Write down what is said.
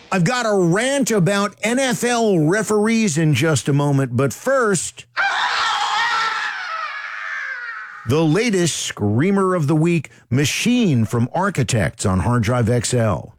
I've got a rant about NFL referees in just a moment, but first, the latest Screamer of the Week, Machine from Architects on Hard Drive XL.